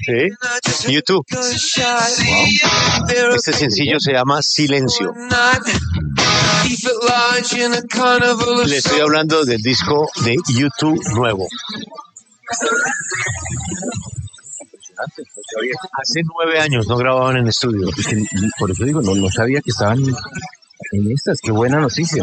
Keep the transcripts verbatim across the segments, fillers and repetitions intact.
Sí, YouTube. Wow. Este sencillo se llama Silencio. Le estoy hablando del disco de YouTube nuevo. Hace nueve años no grababan en estudio. Por eso digo, no, no sabía que estaban en estas. Qué buena noticia.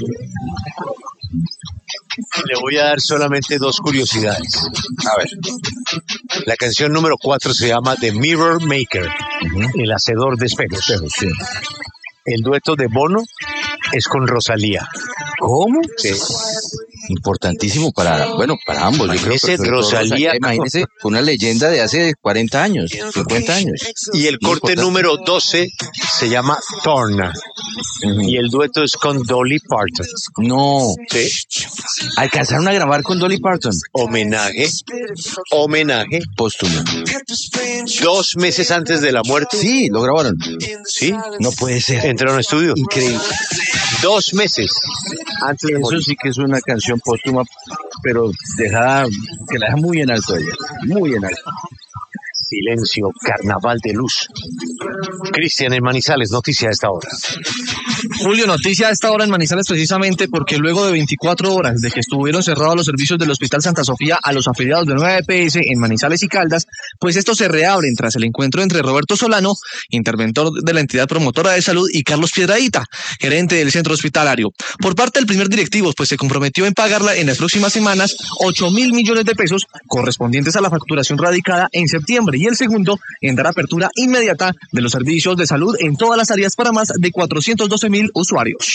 Le voy a dar solamente dos curiosidades. A ver. La canción número cuatro se llama The Mirror Maker, uh-huh. El hacedor de espejos. Sí. El dueto de Bono es con Rosalía. ¿Cómo? Sí. Importantísimo para, bueno, para ambos. Imagínese, yo creo, Rosalía. Rosalía imagínese, una leyenda de hace cuarenta años, cincuenta años. Y el corte número doce se llama Thorn. Uh-huh. Y el dueto es con Dolly Parton. No. Sí. ¿Alcanzaron a grabar con Dolly Parton? Homenaje. Homenaje. Póstumo. Dos meses antes de la muerte. Sí, lo grabaron. Sí. No puede ser. Entraron a estudio. Increíble. Dos meses antes de morir. Eso sí que es una canción póstuma, pero deja, que la deja muy en alto ella. Muy en alto. Silencio, carnaval de luz. Cristian en Manizales, noticia a esta hora. Julio, noticia a esta hora en Manizales precisamente porque luego de veinticuatro horas de que estuvieron cerrados los servicios del Hospital Santa Sofía a los afiliados de nueva E P S en Manizales y Caldas, pues estos se reabren tras el encuentro entre Roberto Solano, interventor de la entidad promotora de salud, y Carlos Piedradita, gerente del centro hospitalario. Por parte del primer directivo, pues se comprometió en pagarla en las próximas semanas ocho mil millones de pesos correspondientes a la facturación radicada en septiembre, y el segundo en dar apertura inmediata de los servicios de salud en todas las áreas para más de cuatrocientos doce mil usuarios.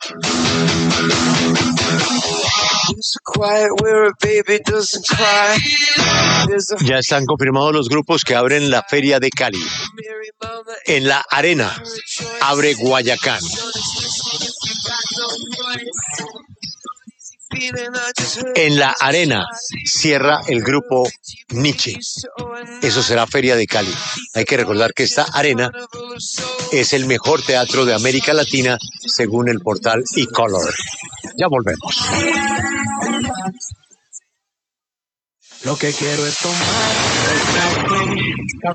Ya están confirmados los grupos que abren la Feria de Cali. En la Arena abre Guayacán. En la Arena cierra el grupo Nietzsche. Eso será Feria de Cali. Hay que recordar que esta arena es el mejor teatro de América Latina según el portal eColor. Ya volvemos. Lo que quiero es tomar